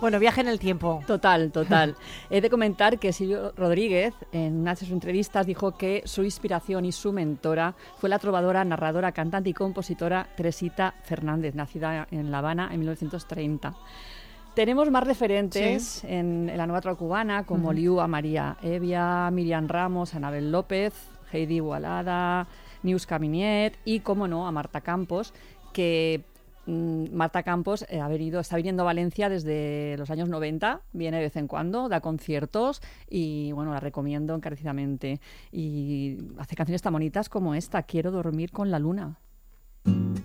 Bueno, viaje en el tiempo. Total. He de comentar que Silvio Rodríguez, en una de sus entrevistas, dijo que su inspiración y su mentora fue la trovadora, narradora, cantante y compositora Teresita Fernández, nacida en La Habana en 1930. Tenemos más referentes en la nueva trova cubana, como Liu a María Evia, Miriam Ramos, Anabel López, Heidi Igualada, Niuska Miniet y, como no, a Marta Campos, que Marta Campos está viniendo a Valencia desde los años 90, viene de vez en cuando, da conciertos y bueno, la recomiendo encarecidamente. Y hace canciones tan bonitas como esta, Quiero dormir con la luna.